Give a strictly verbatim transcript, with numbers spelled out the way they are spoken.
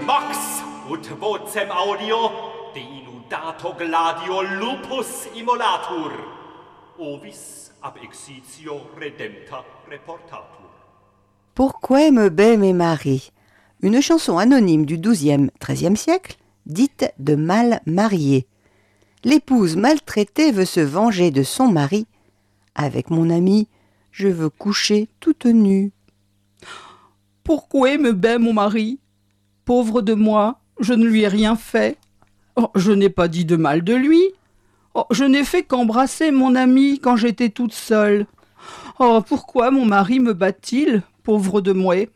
mox ut vocem audio de inundato gladio lupus immolatur, ovis ab exitio redempta reportatur. Pourquoi me baie mes maris? Une chanson anonyme du douzième treizième siècle, dite de mal marié. L'épouse maltraitée veut se venger de son mari. Avec mon ami, je veux coucher toute nue. Pourquoi me baie mon mari? Pauvre de moi, je ne lui ai rien fait. Oh, je n'ai pas dit de mal de lui. Oh, je n'ai fait qu'embrasser mon ami quand j'étais toute seule. Oh, pourquoi mon mari me bat-il, pauvre de moi?